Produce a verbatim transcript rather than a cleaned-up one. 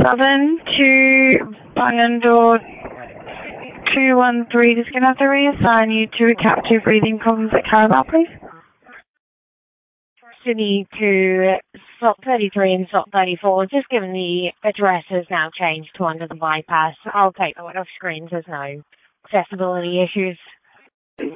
seven to bang door two one three. Just going to have to reassign you to a captive breathing problems at Carabao, please. You need to slot thirty-three and slot thirty-four. Just given the address has now changed to under the bypass, I'll take that one off screens. There's no accessibility issues.